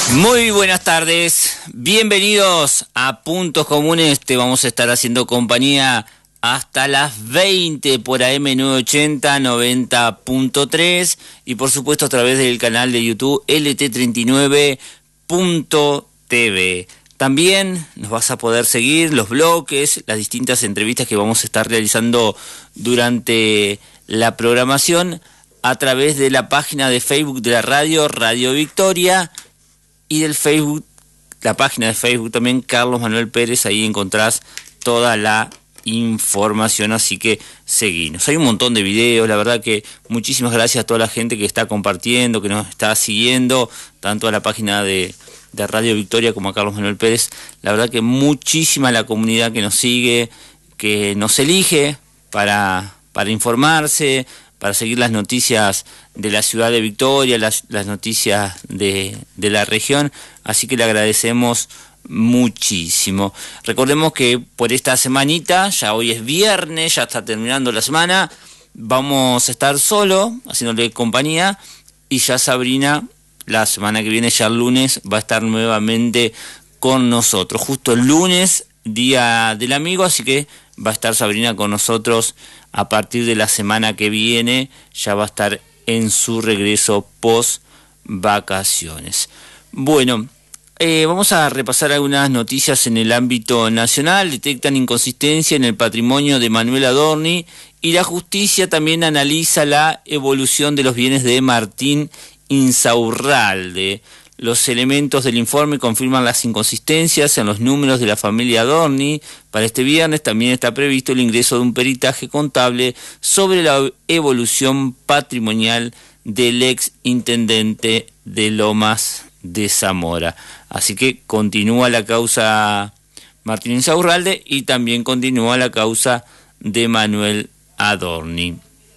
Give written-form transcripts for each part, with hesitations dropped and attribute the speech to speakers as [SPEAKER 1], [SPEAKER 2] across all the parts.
[SPEAKER 1] Muy buenas tardes, bienvenidos a Puntos Comunes. Te vamos a estar haciendo compañía hasta las 20 por AM980 90.3 y por supuesto a través del canal de YouTube lt39.tv. También nos vas a poder seguir los bloques, las distintas entrevistas que vamos a estar realizando durante la programación a través de la página de Facebook de la radio, Radio Victoria, y del Facebook, la página de Facebook también, Carlos Manuel Pérez. Ahí encontrás toda la información, así que seguinos. Hay un montón de videos, la verdad que muchísimas gracias a toda la gente que está compartiendo, que nos está siguiendo, tanto a la página de Radio Victoria como a Carlos Manuel Pérez. La verdad que muchísima la comunidad que nos sigue, que nos elige para informarse, para seguir las noticias de la ciudad de Victoria, las noticias de la región, así que le agradecemos muchísimo. Recordemos que por esta semanita, ya hoy es viernes, ya está terminando la semana, vamos a estar solo, haciéndole compañía, y ya Sabrina, la semana que viene, ya el lunes, va a estar nuevamente con nosotros. Justo el lunes, Día del Amigo, así que va a estar Sabrina con nosotros a partir de la semana que viene, ya va a estar en su regreso post vacaciones. Bueno, vamos a repasar algunas noticias en el ámbito nacional. Detectan inconsistencia en el patrimonio de Manuel Adorni y la justicia también analiza la evolución de los bienes de Martín Insaurralde. Los elementos del informe confirman las inconsistencias en los números de la familia Adorni. Para este viernes también está previsto el ingreso de un peritaje contable sobre la evolución patrimonial del ex intendente de Lomas de Zamora. Así que continúa la causa Martín Insaurralde y también continúa la causa de Manuel Adorni.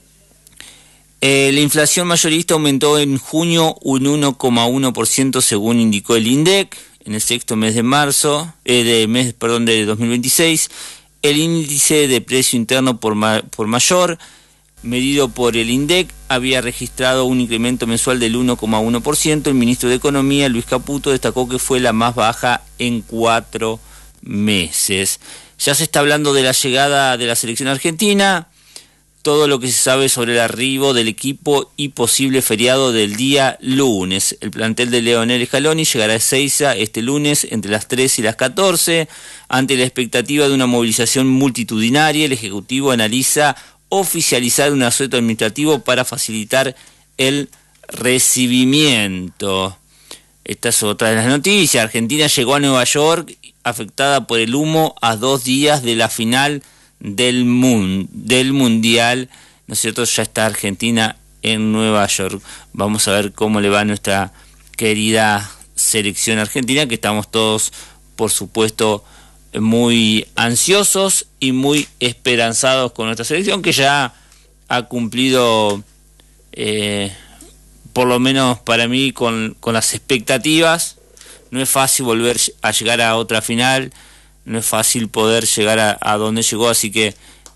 [SPEAKER 1] La inflación mayorista aumentó en junio un 1,1% según indicó el INDEC en el sexto mes de de 2026. El índice de precio interno por mayor medido por el INDEC había registrado un incremento mensual del 1,1%. El ministro de Economía, Luis Caputo, destacó que fue la más baja en 4 meses. Ya se está hablando de la llegada de la selección argentina. Todo lo que se sabe sobre el arribo del equipo y posible feriado del día lunes. El plantel de Leonel Scaloni llegará a Ezeiza este lunes entre las 13 y las 14. Ante la expectativa de una movilización multitudinaria, el Ejecutivo analiza oficializar un asueto administrativo para facilitar el recibimiento. Esta es otra de las noticias. Argentina llegó a Nueva York afectada por el humo a 2 días de la final del Mundial, ¿no es cierto? Ya está Argentina en Nueva York. Vamos a ver cómo le va a nuestra querida selección argentina, que estamos todos, por supuesto, muy ansiosos y muy esperanzados con nuestra selección, que ya ha cumplido, por lo menos para mí, con las expectativas. No es fácil volver a llegar a otra final, no es fácil poder llegar a donde llegó, así que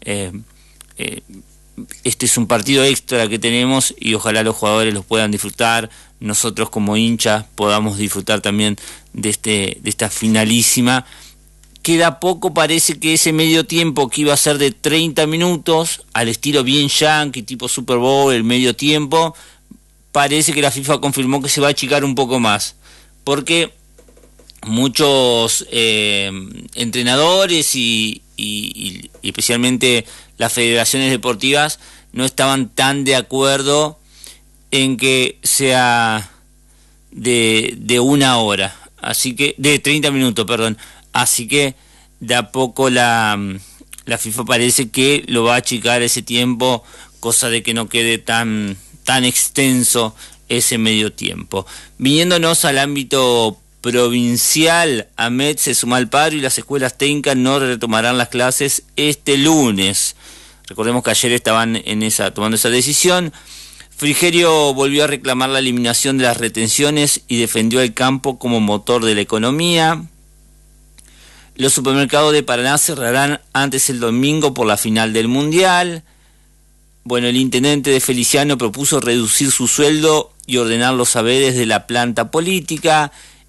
[SPEAKER 1] este es un partido extra que tenemos y ojalá los jugadores los puedan disfrutar, nosotros como hinchas podamos disfrutar también de esta finalísima. Queda poco, parece que ese medio tiempo que iba a ser de 30 minutos, al estilo bien yankee, tipo Super Bowl, el medio tiempo, parece que la FIFA confirmó que se va a achicar un poco más, porque muchos entrenadores y especialmente las federaciones deportivas no estaban tan de acuerdo en que sea de 1 hora, así que de 30 minutos, perdón. Así que de a poco la FIFA parece que lo va a achicar ese tiempo, cosa de que no quede tan extenso ese medio tiempo. Viniéndonos al ámbito provincial, AMET se suma al paro y las escuelas técnicas no retomarán las clases este lunes. Recordemos que ayer estaban tomando esa decisión. Frigerio volvió a reclamar la eliminación de las retenciones y defendió el campo como motor de la economía. Los supermercados de Paraná cerrarán antes el domingo por la final del Mundial. Bueno, el intendente de Feliciano propuso reducir su sueldo y ordenar los saberes de la planta política.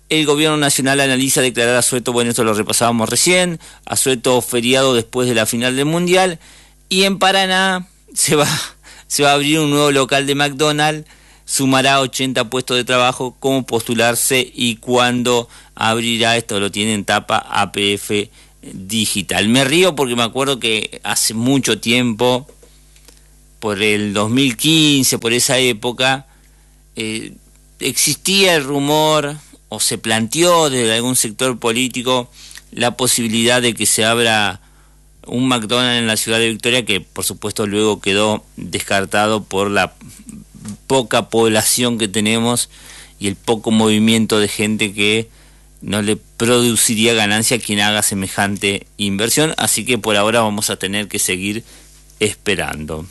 [SPEAKER 1] El gobierno nacional analiza declarar asueto, bueno, esto lo repasábamos recién, asueto feriado después de la final del Mundial. Y en Paraná se va a abrir un nuevo local de McDonald's, sumará 80 puestos de trabajo, cómo postularse y cuándo abrirá. Esto lo tiene en tapa APF Digital. Me río porque me acuerdo que hace mucho tiempo, por el 2015, por esa época, existía el rumor o se planteó desde algún sector político la posibilidad de que se abra un McDonald's en la ciudad de Victoria, que por supuesto luego quedó descartado por la poca población que tenemos y el poco movimiento de gente que no le produciría ganancia a quien haga semejante inversión, así que por ahora vamos a tener que seguir esperando.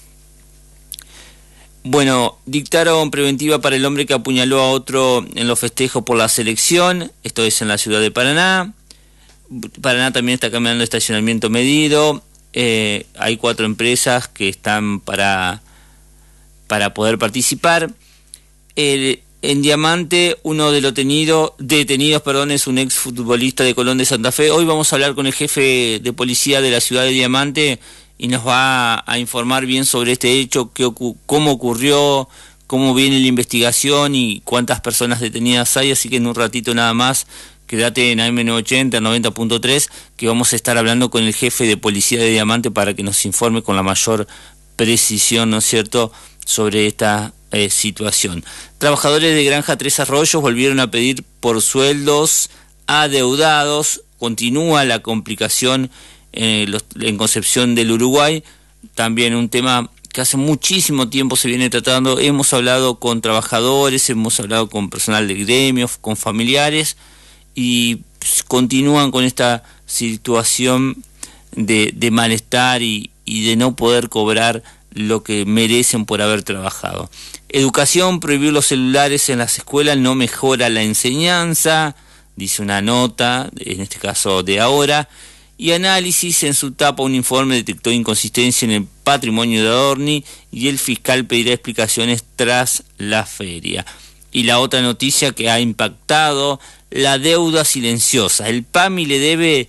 [SPEAKER 1] Bueno, dictaron preventiva para el hombre que apuñaló a otro en los festejos por la selección, esto es en la ciudad de Paraná. Paraná también está cambiando de estacionamiento medido, hay 4 empresas que están para poder participar. En Diamante, uno de los detenidos, es un ex futbolista de Colón de Santa Fe. Hoy vamos a hablar con el jefe de policía de la ciudad de Diamante y nos va a informar bien sobre este hecho, cómo ocurrió, cómo viene la investigación y cuántas personas detenidas hay. Así que en un ratito nada más, quédate en AM980, 90.3, que vamos a estar hablando con el jefe de policía de Diamante para que nos informe con la mayor precisión, ¿no es cierto?, sobre esta situación. Trabajadores de Granja Tres Arroyos volvieron a pedir por sueldos adeudados. Continúa la complicación en Concepción del Uruguay, también un tema que hace muchísimo tiempo se viene tratando. Hemos hablado con trabajadores, hemos hablado con personal de gremios, con familiares, y continúan con esta situación de malestar y de no poder cobrar lo que merecen por haber trabajado. Educación: prohibir los celulares en las escuelas no mejora la enseñanza, dice una nota, en este caso de Ahora. Y Análisis, en su tapa, un informe detectó inconsistencia en el patrimonio de Adorni y el fiscal pedirá explicaciones tras la feria. Y la otra noticia que ha impactado: la deuda silenciosa. El PAMI le debe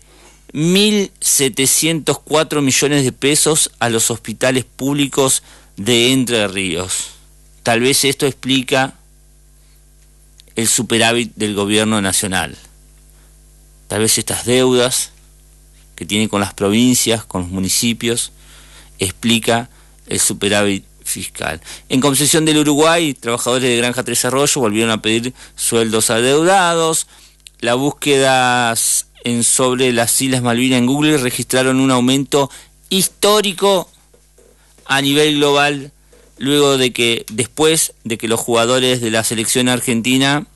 [SPEAKER 1] 1.704 millones de pesos a los hospitales públicos de Entre Ríos. Tal vez esto explica el superávit del gobierno nacional. Tal vez estas deudas que tiene con las provincias, con los municipios, explica el superávit fiscal. En Concepción del Uruguay, trabajadores de Granja Tres Arroyos volvieron a pedir sueldos adeudados. Las búsquedas sobre las Islas Malvinas en Google registraron un aumento histórico a nivel global después de que los jugadores de la selección argentina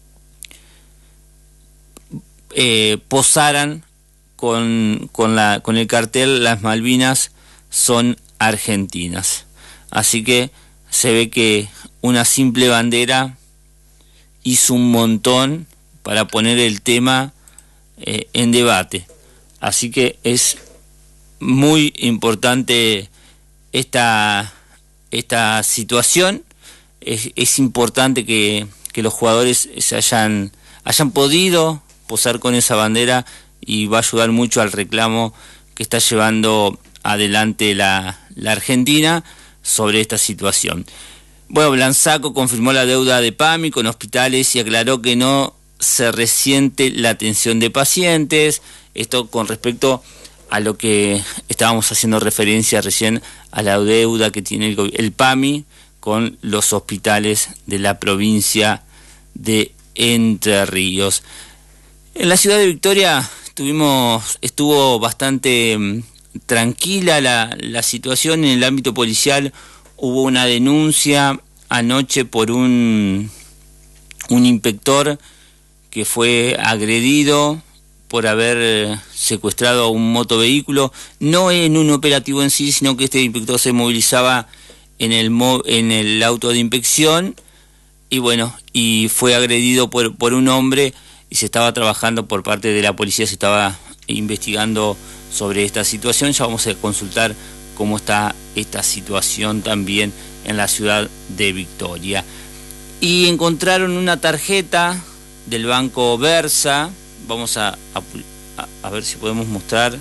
[SPEAKER 1] posaran con el cartel "Las Malvinas son argentinas". Así que se ve que una simple bandera hizo un montón para poner el tema en debate. Así que es muy importante esta situación. Es importante que los jugadores hayan podido posar con esa bandera, y va a ayudar mucho al reclamo que está llevando adelante la Argentina sobre esta situación. Bueno, Blansaco confirmó la deuda de PAMI con hospitales y aclaró que no se resiente la atención de pacientes. Esto con respecto a lo que estábamos haciendo referencia recién, a la deuda que tiene el PAMI con los hospitales de la provincia de Entre Ríos. En la ciudad de Victoria estuvo bastante tranquila la situación en el ámbito policial. Hubo una denuncia anoche por un inspector que fue agredido por haber secuestrado a un motovehículo, no en un operativo en sí, sino que este inspector se movilizaba en el auto de inspección, y fue agredido por un hombre, y se estaba trabajando por parte de la policía, se estaba investigando sobre esta situación. Ya vamos a consultar cómo está esta situación también en la ciudad de Victoria. Y encontraron una tarjeta del Banco Versa. Vamos a ver si podemos mostrar,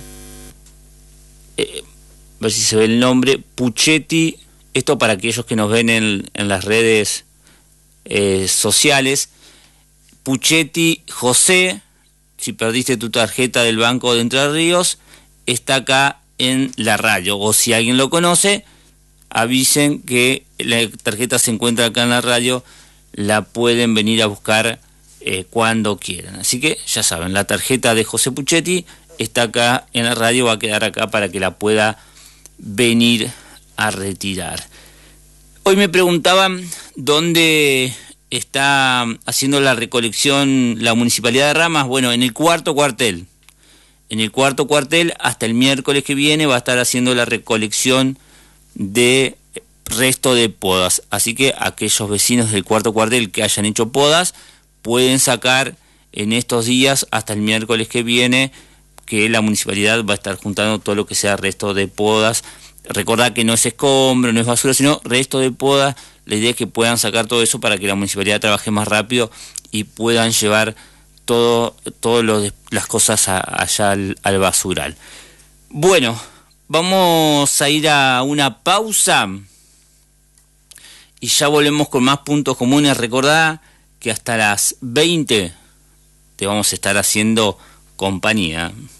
[SPEAKER 1] ver si se ve el nombre, Puchetti. Esto para aquellos que nos ven en las redes sociales. Puchetti José, si perdiste tu tarjeta del Banco de Entre Ríos, está acá en la radio. O si alguien lo conoce, avisen que la tarjeta se encuentra acá en la radio, la pueden venir a buscar cuando quieran. Así que ya saben, la tarjeta de José Puchetti está acá en la radio, va a quedar acá para que la pueda venir a retirar. Hoy me preguntaban dónde está haciendo la recolección la Municipalidad de Ramas. Bueno, en el cuarto cuartel. En el cuarto cuartel, hasta el miércoles que viene, va a estar haciendo la recolección de resto de podas. Así que aquellos vecinos del cuarto cuartel que hayan hecho podas pueden sacar en estos días hasta el miércoles que viene, que la municipalidad va a estar juntando todo lo que sea resto de podas. Recordad que no es escombro, no es basura, sino resto de podas. La idea es que puedan sacar todo eso para que la municipalidad trabaje más rápido y puedan llevar todas las cosas allá al basural. Bueno, vamos a ir a una pausa y ya volvemos con más puntos comunes. Recordá que hasta las 20 te vamos a estar haciendo compañía.